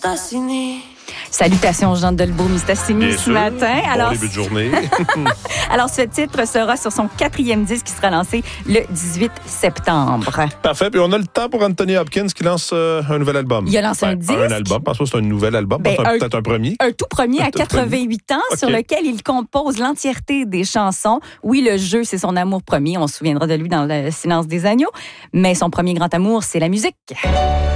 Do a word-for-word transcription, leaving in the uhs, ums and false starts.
Mistassini. Salutations Jean Delbourg-Mistassini ce sûr. matin. Bon Alors, début de journée. alors, ce titre sera sur son quatrième disque qui sera lancé le dix-huit septembre. Parfait. Puis on a le temps pour Anthony Hopkins qui lance euh, un nouvel album. Il a lancé un disque. Un album. Je pense pas que c'est un nouvel album. Ben, Je pense que c'est un- peut-être un premier. Un tout premier Un à tout quatre-vingt-huit ans, OK. sur lequel il compose l'entièreté des chansons. Oui, le jeu, c'est son amour premier. On se souviendra de lui dans Le silence des agneaux. Mais son premier grand amour, c'est la musique.